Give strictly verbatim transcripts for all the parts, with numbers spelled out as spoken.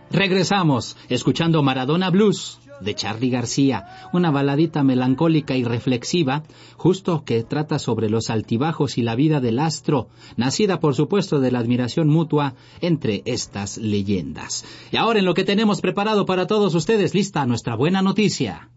Regresamos, escuchando Maradona Blues, de Charly García, una baladita melancólica y reflexiva, justo que trata sobre los altibajos y la vida del astro, nacida por supuesto de la admiración mutua entre estas leyendas. Y ahora en lo que tenemos preparado para todos ustedes, lista nuestra buena noticia.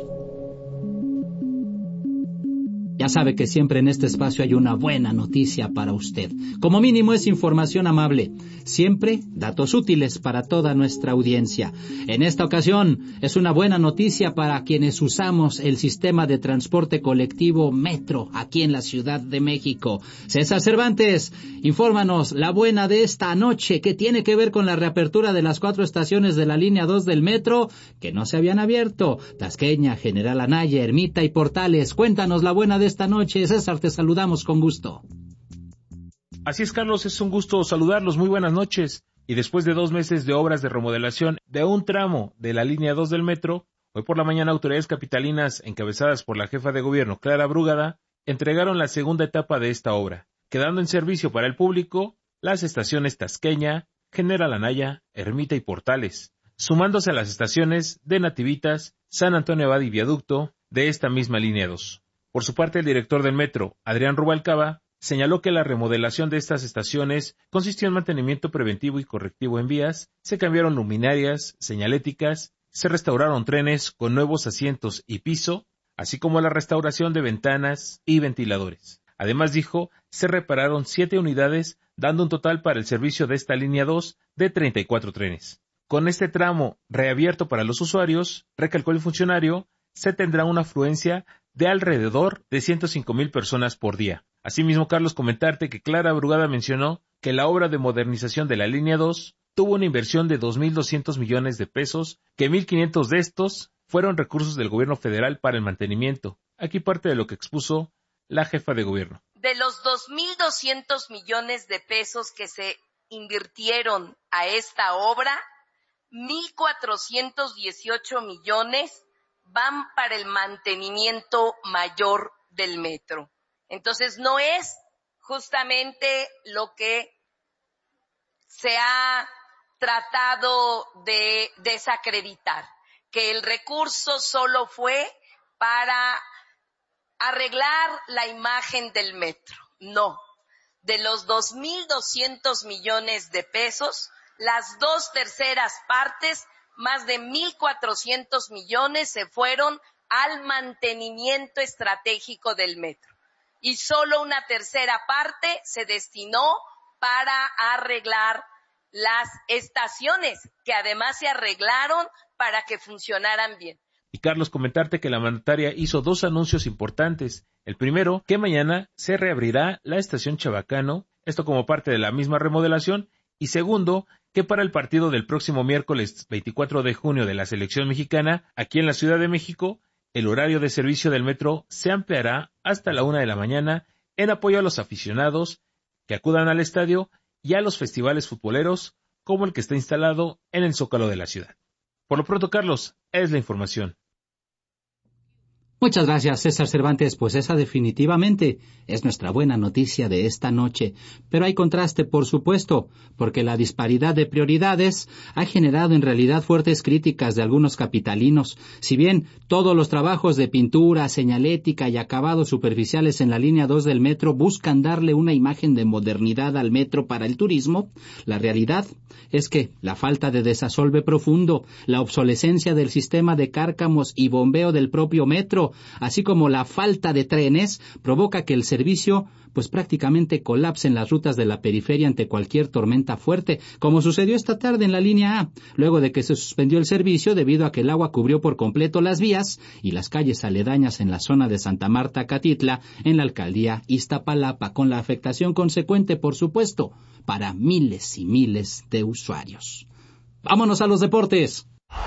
Ya sabe que siempre en este espacio hay una buena noticia para usted. Como mínimo es información amable. Siempre datos útiles para toda nuestra audiencia. En esta ocasión es una buena noticia para quienes usamos el sistema de transporte colectivo Metro aquí en la Ciudad de México. César Cervantes, infórmanos la buena de esta noche que tiene que ver con la reapertura de las cuatro estaciones de la línea dos del Metro que no se habían abierto. Tasqueña, General Anaya, Ermita y Portales. Cuéntanos la buena de esta noche. César, te saludamos con gusto. Así es, Carlos, es un gusto saludarlos. Muy buenas noches. Y después de dos meses de obras de remodelación de un tramo de la línea dos del metro, hoy por la mañana autoridades capitalinas, encabezadas por la jefa de gobierno, Clara Brugada, entregaron la segunda etapa de esta obra, quedando en servicio para el público las estaciones Tasqueña, General Anaya, Ermita y Portales, sumándose a las estaciones de Nativitas, San Antonio Abad y Viaducto de esta misma línea dos. Por su parte, el director del metro, Adrián Rubalcaba, señaló que la remodelación de estas estaciones consistió en mantenimiento preventivo y correctivo en vías, se cambiaron luminarias, señaléticas, se restauraron trenes con nuevos asientos y piso, así como la restauración de ventanas y ventiladores. Además, dijo, se repararon siete unidades, dando un total para el servicio de esta línea dos de treinta y cuatro trenes. Con este tramo reabierto para los usuarios, recalcó el funcionario, se tendrá una afluencia de alrededor de ciento cinco mil personas por día. Asimismo, Carlos, comentarte que Clara Brugada mencionó que la obra de modernización de la línea dos tuvo una inversión de dos mil doscientos millones de pesos, que mil quinientos de estos fueron recursos del gobierno federal para el mantenimiento. Aquí parte de lo que expuso la jefa de gobierno. De los dos mil doscientos millones de pesos que se invirtieron a esta obra, mil cuatrocientos dieciocho millones van para el mantenimiento mayor del metro. Entonces, no es justamente lo que se ha tratado de desacreditar, que el recurso solo fue para arreglar la imagen del metro. No, de los dos mil doscientos millones de pesos, las dos terceras partes, más de mil cuatrocientos millones se fueron al mantenimiento estratégico del metro. Y solo una tercera parte se destinó para arreglar las estaciones, que además se arreglaron para que funcionaran bien. Y Carlos, comentarte que la mandataria hizo dos anuncios importantes. El primero, que mañana se reabrirá la estación Chabacano, esto como parte de la misma remodelación. Y segundo, que para el partido del próximo miércoles veinticuatro de junio de la selección mexicana, aquí en la Ciudad de México, el horario de servicio del metro se ampliará hasta la una de la mañana en apoyo a los aficionados que acudan al estadio y a los festivales futboleros, como el que está instalado en el Zócalo de la ciudad. Por lo pronto, Carlos, es la información. Muchas gracias, César Cervantes, pues esa definitivamente es nuestra buena noticia de esta noche. Pero hay contraste, por supuesto, porque la disparidad de prioridades ha generado en realidad fuertes críticas de algunos capitalinos. Si bien todos los trabajos de pintura, señalética y acabados superficiales en la línea dos del metro buscan darle una imagen de modernidad al metro para el turismo, la realidad es que la falta de desasolve profundo, la obsolescencia del sistema de cárcamos y bombeo del propio metro, así como la falta de trenes, provoca que el servicio pues prácticamente colapse en las rutas de la periferia ante cualquier tormenta fuerte, como sucedió esta tarde en la línea A, luego de que se suspendió el servicio debido a que el agua cubrió por completo las vías y las calles aledañas en la zona de Santa Marta, Catitla, en la alcaldía Iztapalapa, con la afectación consecuente, por supuesto, para miles y miles de usuarios. ¡Vámonos a los deportes!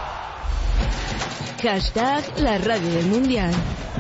Hashtag la radio del mundial.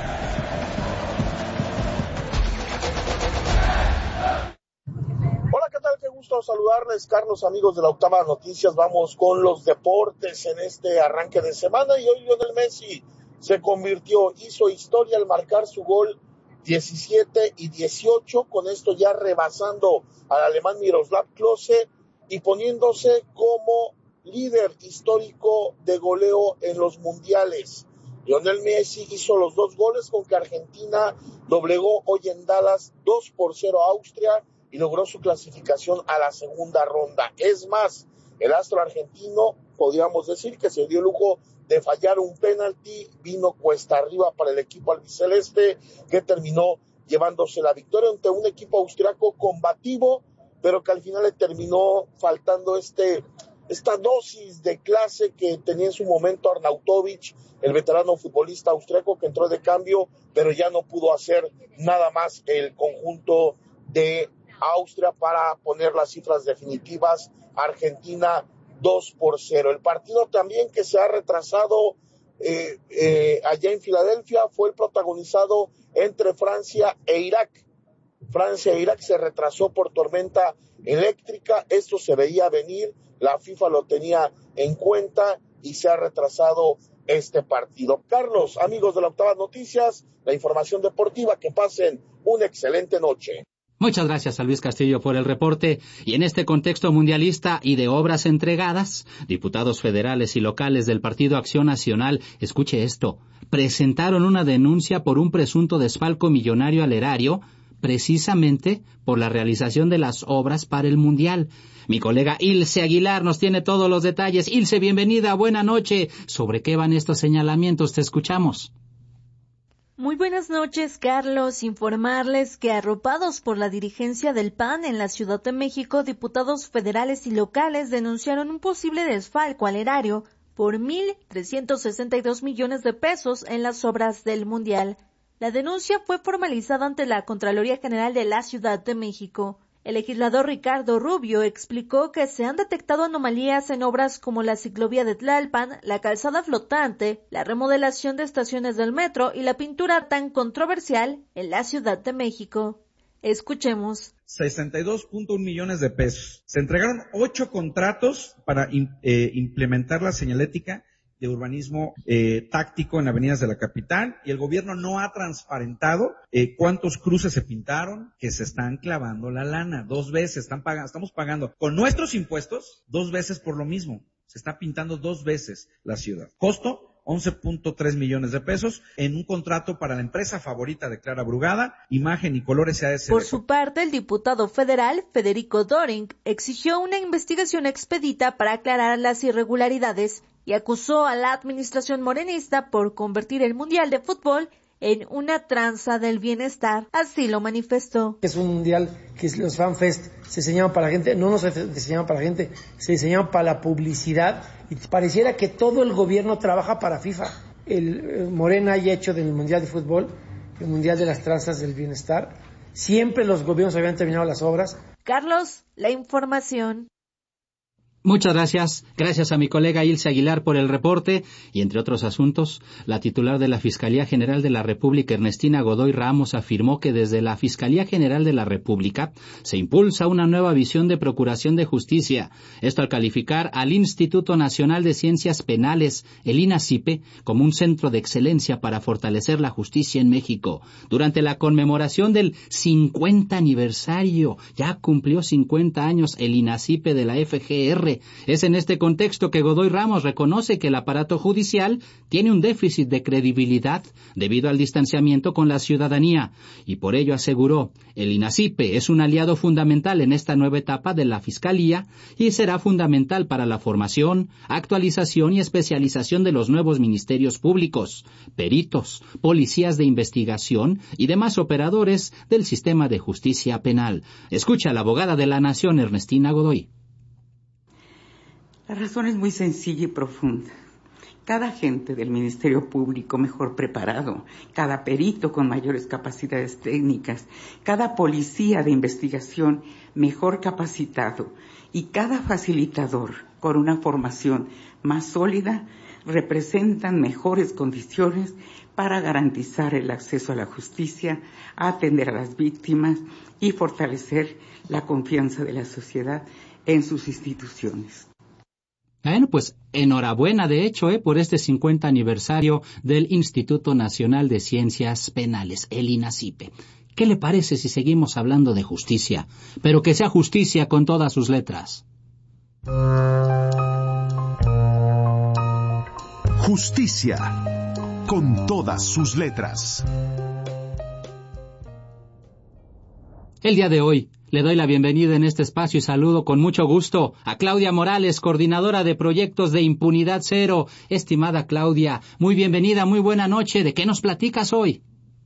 Hola, ¿qué tal? Qué gusto saludarles, Carlos, amigos de la Octava Noticias. Vamos con los deportes en este arranque de semana y hoy Lionel Messi se convirtió, hizo historia al marcar su gol diecisiete y dieciocho, con esto ya rebasando al alemán Miroslav Klose y poniéndose como líder histórico de goleo en los mundiales. Lionel Messi hizo los dos goles con que Argentina doblegó hoy en Dallas dos por cero a Austria y logró su clasificación a la segunda ronda. Es más, el astro argentino, podríamos decir que se dio el lujo de fallar un penalti, vino cuesta arriba para el equipo albiceleste, que terminó llevándose la victoria ante un equipo austriaco combativo, pero que al final le terminó faltando este, esta dosis de clase que tenía en su momento Arnautovic, el veterano futbolista austriaco que entró de cambio, pero ya no pudo hacer nada más el conjunto de Austria para poner las cifras definitivas. Argentina dos por cero. El partido también que se ha retrasado eh, eh, allá en Filadelfia fue el protagonizado entre Francia e Irak. Francia e Irak se retrasó por tormenta eléctrica. Esto se veía venir, la FIFA lo tenía en cuenta y se ha retrasado este partido. Carlos, amigos de la Octava Noticias, la información deportiva, que pasen una excelente noche. Muchas gracias a Luis Castillo por el reporte. Y en este contexto mundialista y de obras entregadas, diputados federales y locales del Partido Acción Nacional, escuche esto, presentaron una denuncia por un presunto desfalco millonario al erario, precisamente por la realización de las obras para el Mundial. Mi colega Ilse Aguilar nos tiene todos los detalles. Ilse, bienvenida, buena noche. ¿Sobre qué van estos señalamientos? Te escuchamos. Muy buenas noches, Carlos. Informarles que, arropados por la dirigencia del P A N en la Ciudad de México, diputados federales y locales denunciaron un posible desfalco al erario por mil trescientos sesenta y dos millones de pesos en las obras del Mundial. La denuncia fue formalizada ante la Contraloría General de la Ciudad de México. El legislador Ricardo Rubio explicó que se han detectado anomalías en obras como la ciclovía de Tlalpan, la calzada flotante, la remodelación de estaciones del metro y la pintura tan controversial en la Ciudad de México. Escuchemos. sesenta y dos punto uno millones de pesos. Se entregaron ocho contratos para eh, implementar la señalética de urbanismo eh, táctico en avenidas de la capital, y el gobierno no ha transparentado eh, cuántos cruces se pintaron, que se están clavando la lana. Dos veces están pagando, estamos pagando con nuestros impuestos dos veces por lo mismo. Se está pintando dos veces la ciudad. Costo once punto tres millones de pesos en un contrato para la empresa favorita de Clara Brugada, Imagen y Color S A S. Por su parte, el diputado federal Federico Doring exigió una investigación expedita para aclarar las irregularidades y acusó a la administración morenista por convertir el Mundial de Fútbol en una tranza del bienestar. Así lo manifestó. Es un mundial que los FanFest se diseñaban para la gente, no nos diseñaban para la gente, se diseñaban para la publicidad, y pareciera que todo el gobierno trabaja para FIFA. El Morena haya hecho del Mundial de Fútbol el Mundial de las Tranzas del Bienestar. Siempre los gobiernos habían terminado las obras. Carlos, la información. Muchas gracias. Gracias a mi colega Ilse Aguilar por el reporte. Y entre otros asuntos, la titular de la Fiscalía General de la República, Ernestina Godoy Ramos, afirmó que desde la Fiscalía General de la República se impulsa una nueva visión de procuración de justicia. Esto al calificar al Instituto Nacional de Ciencias Penales, el INACIPE, como un centro de excelencia para fortalecer la justicia en México. Durante la conmemoración del cincuenta aniversario, ya cumplió cincuenta años el INACIPE de la F G R. Es en este contexto que Godoy Ramos reconoce que el aparato judicial tiene un déficit de credibilidad debido al distanciamiento con la ciudadanía, y por ello aseguró, el INACIPE es un aliado fundamental en esta nueva etapa de la Fiscalía y será fundamental para la formación, actualización y especialización de los nuevos ministerios públicos, peritos, policías de investigación y demás operadores del sistema de justicia penal. Escucha a la abogada de la Nación, Ernestina Godoy. La razón es muy sencilla y profunda. Cada agente del Ministerio Público mejor preparado, cada perito con mayores capacidades técnicas, cada policía de investigación mejor capacitado y cada facilitador con una formación más sólida representan mejores condiciones para garantizar el acceso a la justicia, atender a las víctimas y fortalecer la confianza de la sociedad en sus instituciones. Bueno, pues enhorabuena de hecho eh, por este cincuenta aniversario del Instituto Nacional de Ciencias Penales, el INACIPE. ¿Qué le parece si seguimos hablando de justicia? Pero que sea justicia con todas sus letras. Justicia, con todas sus letras. El día de hoy le doy la bienvenida en este espacio y saludo con mucho gusto a Claudia Morales, coordinadora de proyectos de Impunidad Cero. Estimada Claudia, muy bienvenida, muy buena noche. ¿De qué nos platicas hoy?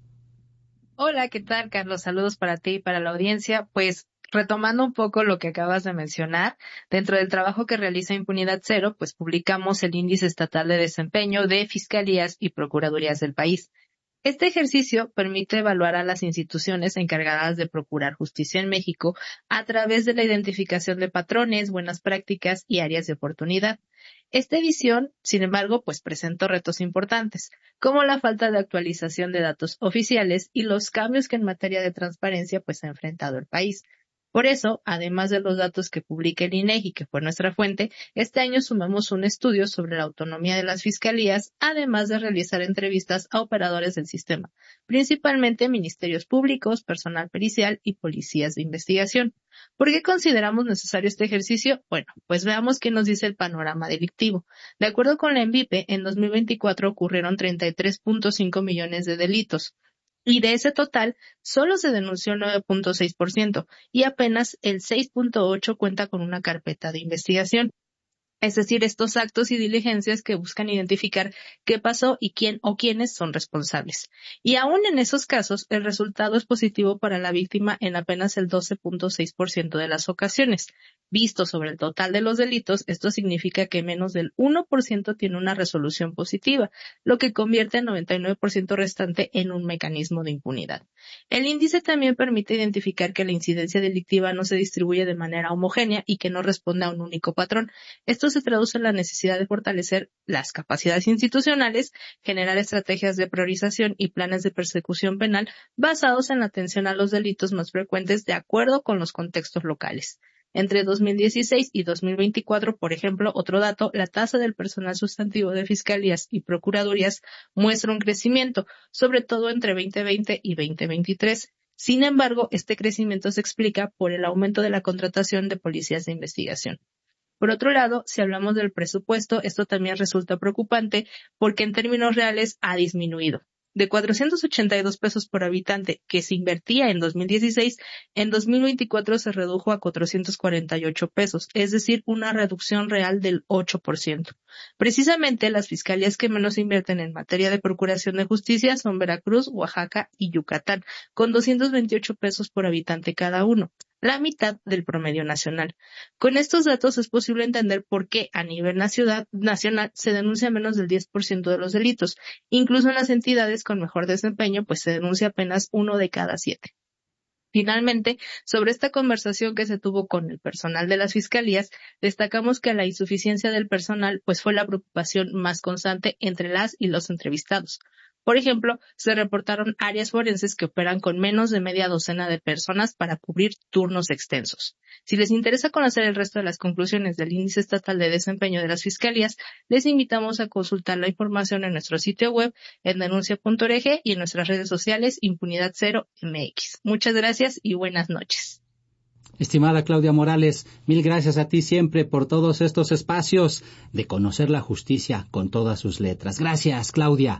Hola, ¿qué tal, Carlos? Saludos para ti y para la audiencia. Pues retomando un poco lo que acabas de mencionar, dentro del trabajo que realiza Impunidad Cero, pues publicamos el Índice Estatal de Desempeño de Fiscalías y Procuradurías del país. Este ejercicio permite evaluar a las instituciones encargadas de procurar justicia en México a través de la identificación de patrones, buenas prácticas y áreas de oportunidad. Esta edición, sin embargo, pues presentó retos importantes, como la falta de actualización de datos oficiales y los cambios que en materia de transparencia pues ha enfrentado el país. Por eso, además de los datos que publica el INEGI, que fue nuestra fuente, este año sumamos un estudio sobre la autonomía de las fiscalías, además de realizar entrevistas a operadores del sistema, principalmente ministerios públicos, personal pericial y policías de investigación. ¿Por qué consideramos necesario este ejercicio? Bueno, pues veamos qué nos dice el panorama delictivo. De acuerdo con la ENVIPE, en dos mil veinticuatro ocurrieron treinta y tres punto cinco millones de delitos. Y de ese total, solo se denunció nueve punto seis por ciento y apenas el seis punto ocho por ciento cuenta con una carpeta de investigación. Es decir, estos actos y diligencias que buscan identificar qué pasó y quién o quiénes son responsables. Y aún en esos casos, el resultado es positivo para la víctima en apenas el doce punto seis por ciento de las ocasiones. Visto sobre el total de los delitos, esto significa que menos del uno por ciento tiene una resolución positiva, lo que convierte el noventa y nueve por ciento restante en un mecanismo de impunidad. El índice también permite identificar que la incidencia delictiva no se distribuye de manera homogénea y que no responde a un único patrón. Esto se traduce en la necesidad de fortalecer las capacidades institucionales, generar estrategias de priorización y planes de persecución penal basados en la atención a los delitos más frecuentes de acuerdo con los contextos locales. Entre dos mil dieciséis y dos mil veinticuatro, por ejemplo, otro dato, la tasa del personal sustantivo de fiscalías y procuradurías muestra un crecimiento, sobre todo entre veinte veinte y veinte veintitrés. Sin embargo, este crecimiento se explica por el aumento de la contratación de policías de investigación. Por otro lado, si hablamos del presupuesto, esto también resulta preocupante porque en términos reales ha disminuido. De cuatrocientos ochenta y dos pesos por habitante que se invertía en dos mil dieciséis, en dos mil veinticuatro se redujo a cuatrocientos cuarenta y ocho pesos, es decir, una reducción real del ocho por ciento. Precisamente las fiscalías que menos invierten en materia de procuración de justicia son Veracruz, Oaxaca y Yucatán, con doscientos veintiocho pesos por habitante cada uno, la mitad del promedio nacional. Con estos datos es posible entender por qué a nivel nacional se denuncia menos del diez por ciento de los delitos. Incluso en las entidades con mejor desempeño, pues se denuncia apenas uno de cada siete. Finalmente, sobre esta conversación que se tuvo con el personal de las fiscalías, destacamos que la insuficiencia del personal pues fue la preocupación más constante entre las y los entrevistados. Por ejemplo, se reportaron áreas forenses que operan con menos de media docena de personas para cubrir turnos extensos. Si les interesa conocer el resto de las conclusiones del Índice Estatal de Desempeño de las Fiscalías, les invitamos a consultar la información en nuestro sitio web en denuncia punto org y en nuestras redes sociales Impunidad Cero M X. Muchas gracias y buenas noches. Estimada Claudia Morales, mil gracias a ti siempre por todos estos espacios de conocer la justicia con todas sus letras. Gracias, Claudia.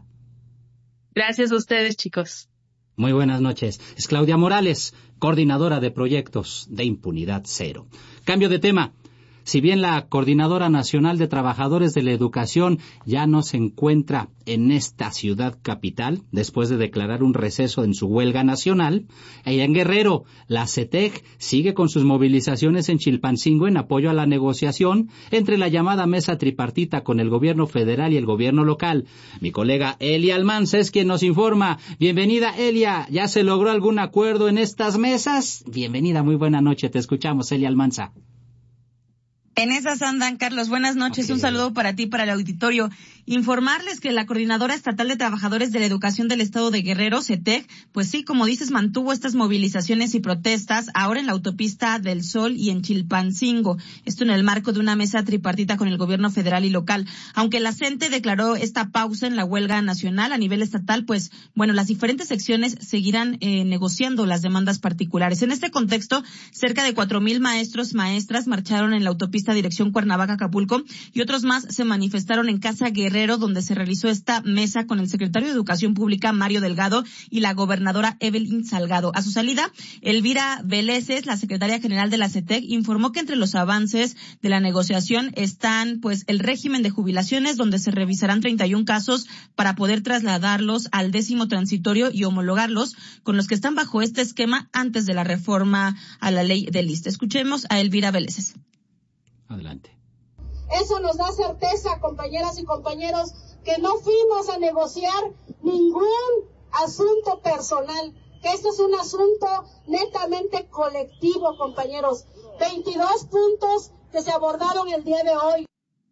Gracias a ustedes, chicos. Muy buenas noches. Es Claudia Morales, coordinadora de proyectos de Impunidad Cero. Cambio de tema. Si bien la Coordinadora Nacional de Trabajadores de la Educación ya no se encuentra en esta ciudad capital, después de declarar un receso en su huelga nacional, allá en Guerrero, la CETEC sigue con sus movilizaciones en Chilpancingo en apoyo a la negociación entre la llamada mesa tripartita con el gobierno federal y el gobierno local. Mi colega Elia Almanza es quien nos informa. Bienvenida, Elia. ¿Ya se logró algún acuerdo en estas mesas? Bienvenida, muy buena noche. Te escuchamos, Elia Almanza. En esas andan, Carlos. Buenas noches. Okay. Un saludo para ti, para el auditorio. Informarles que la Coordinadora Estatal de Trabajadores de la Educación del Estado de Guerrero, CETEC, pues sí, como dices, mantuvo estas movilizaciones y protestas ahora en la autopista del Sol y en Chilpancingo. Esto en el marco de una mesa tripartita con el gobierno federal y local. Aunque la CENTE declaró esta pausa en la huelga nacional a nivel estatal, pues, bueno, las diferentes secciones seguirán eh, negociando las demandas particulares. En este contexto, cerca de cuatro mil maestros, maestras marcharon en la autopista autopista dirección Cuernavaca-Acapulco, y otros más se manifestaron en Casa Guerrero, donde se realizó esta mesa con el secretario de Educación Pública, Mario Delgado, y la gobernadora Evelyn Salgado. A su salida, Elvira Vélez, la secretaria general de la C E T E C, informó que entre los avances de la negociación están pues el régimen de jubilaciones, donde se revisarán treinta y un casos para poder trasladarlos al décimo transitorio y homologarlos con los que están bajo este esquema antes de la reforma a la ley del I S S S T E. Escuchemos a Elvira Vélez. Adelante. Eso nos da certeza, compañeras y compañeros, que no fuimos a negociar ningún asunto personal, que esto es un asunto netamente colectivo, compañeros. veintidós puntos que se abordaron el día de hoy.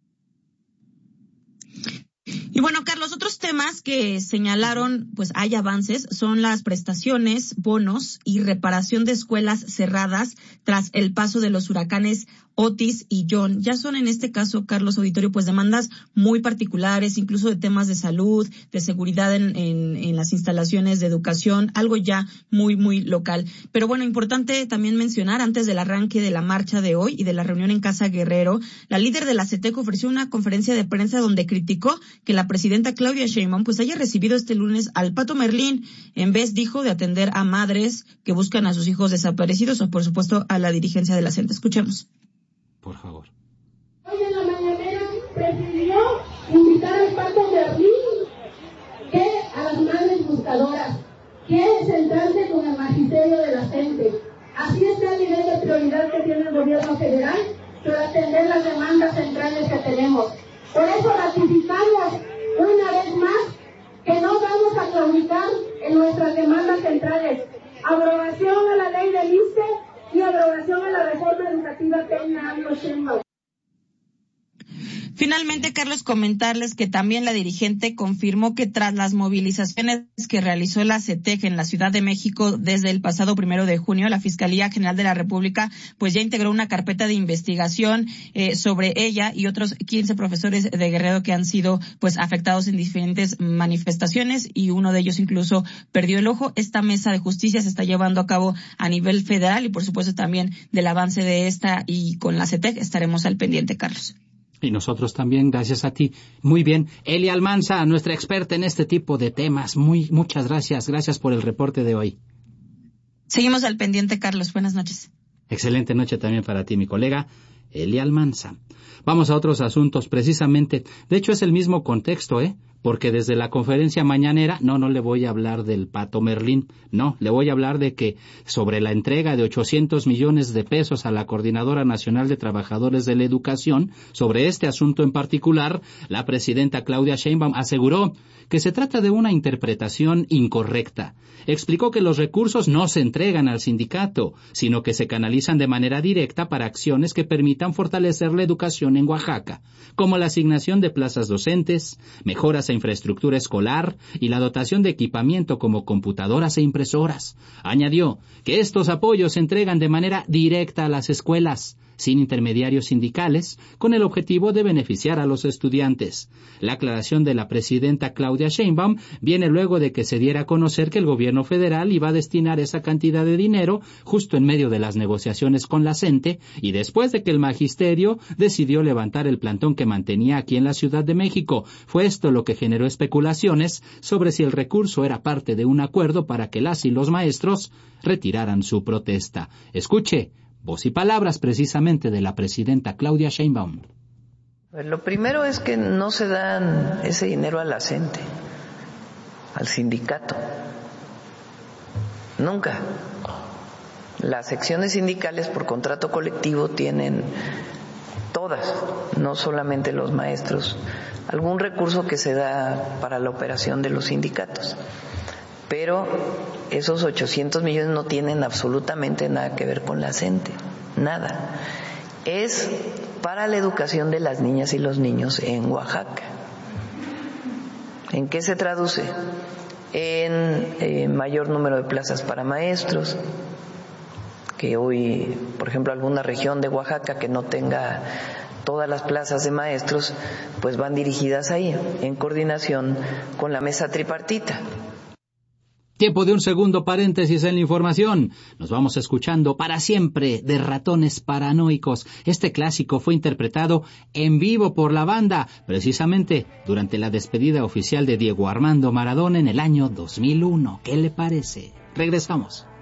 Y bueno, Carlos, otros temas que señalaron, pues hay avances, son las prestaciones, bonos y reparación de escuelas cerradas tras el paso de los huracanes Otis y John. Ya son en este caso, Carlos Auditorio, pues demandas muy particulares, incluso de temas de salud, de seguridad en, en, en las instalaciones de educación, algo ya muy, muy local. Pero bueno, importante también mencionar, antes del arranque de la marcha de hoy y de la reunión en Casa Guerrero, la líder de la C E T E C ofreció una conferencia de prensa donde criticó que la presidenta Claudia Sheinbaum pues haya recibido este lunes al Pato Merlín, en vez, dijo, de atender a madres que buscan a sus hijos desaparecidos o, por supuesto, a la dirigencia de la C E N T E. Escuchemos. Por favor. Hoy en la mañanera prefirió invitar al Pato Merlín que a las madres buscadoras. Quiere sentarse con el magisterio de la gente. Así está el nivel de prioridad que tiene el gobierno federal para atender las demandas centrales que tenemos. Por eso ratificamos una vez más que no vamos a claudicar en nuestras demandas centrales. Abrogación a la ley del I S S S T E y abrogación a la reforma educativa que ha AMLO Sheinbaum. Finalmente, Carlos, comentarles que también la dirigente confirmó que tras las movilizaciones que realizó la C E T E C en la Ciudad de México desde el pasado primero de junio, la Fiscalía General de la República pues ya integró una carpeta de investigación eh, sobre ella y otros quince profesores de Guerrero que han sido pues afectados en diferentes manifestaciones, y uno de ellos incluso perdió el ojo. Esta mesa de justicia se está llevando a cabo a nivel federal y por supuesto también del avance de esta, y con la C E T E C estaremos al pendiente, Carlos. Y nosotros también, gracias a ti. Muy bien. Elia Almanza, nuestra experta en este tipo de temas. Muy, muchas gracias. Gracias por el reporte de hoy. Seguimos al pendiente, Carlos. Buenas noches. Excelente noche también para ti, mi colega Elia Almanza. Vamos a otros asuntos, precisamente. De hecho, es el mismo contexto, ¿eh? Porque desde la conferencia mañanera, no, no le voy a hablar del Pato Merlín, no, le voy a hablar de que sobre la entrega de ochocientos millones de pesos a la Coordinadora Nacional de Trabajadores de la Educación, sobre este asunto en particular, la presidenta Claudia Sheinbaum aseguró que se trata de una interpretación incorrecta. Explicó que los recursos no se entregan al sindicato, sino que se canalizan de manera directa para acciones que permitan fortalecer la educación en Oaxaca, como la asignación de plazas docentes, mejoras a infraestructura escolar y la dotación de equipamiento como computadoras e impresoras. Añadió que estos apoyos se entregan de manera directa a las escuelas, sin intermediarios sindicales, con el objetivo de beneficiar a los estudiantes. La aclaración de la presidenta Claudia Sheinbaum viene luego de que se diera a conocer que el gobierno federal iba a destinar esa cantidad de dinero justo en medio de las negociaciones con la C E N T E y después de que el magisterio decidió levantar el plantón que mantenía aquí en la Ciudad de México. Fue esto lo que generó especulaciones sobre si el recurso era parte de un acuerdo para que las y los maestros retiraran su protesta. Escuche voz y palabras precisamente de la presidenta Claudia Sheinbaum. Lo primero es que no se dan ese dinero a la C E N T E, al sindicato. Nunca. Las secciones sindicales por contrato colectivo tienen todas, no solamente los maestros, algún recurso que se da para la operación de los sindicatos. Pero esos ochocientos millones no tienen absolutamente nada que ver con la C E N T E, nada. Es para la educación de las niñas y los niños en Oaxaca. ¿En qué se traduce? En eh, mayor número de plazas para maestros, que hoy, por ejemplo, alguna región de Oaxaca que no tenga todas las plazas de maestros, pues van dirigidas ahí, en coordinación con la mesa tripartita. Tiempo de un segundo paréntesis en la información. Nos vamos escuchando Para Siempre de Ratones Paranoicos. Este clásico fue interpretado en vivo por la banda, precisamente durante la despedida oficial de Diego Armando Maradona en el año dos mil uno. ¿Qué le parece? Regresamos.